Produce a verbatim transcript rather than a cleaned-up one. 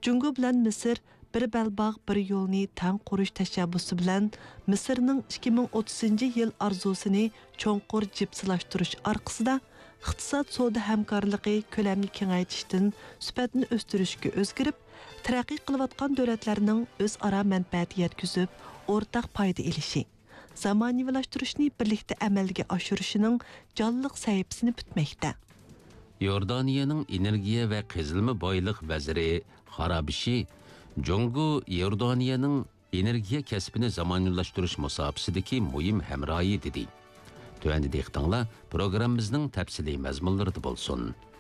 Jungo bilan Misr bir belbağ bir yo'lni tang qurish tashabbusi bilan Misrning ikki ming o'ttizinchi yil arzusini cho'nqur jipsilashtirish orqasida iqtisod savdo hamkorligi ko'lamini kengaytirishdan sifatini o'stirishga o'zgarib, taraqqiy qilayotgan davlatlarning o'zaro manfaati yetkazib, o'rtaq foyda elishi, zamonaviylashtirish birlikda amalga oshirishining jonliq sahifasini bitmoqda. Yordaniyaning energiya va qazilma boyliq vaziri Harabishi Jungo Yordaniyaning energiya kasbini zamonaviylashtirish musobasidagi muhim hamroyi dedi. Tövəndə deyəxtanla proqramımızın təfsili məzmunları da bolsun.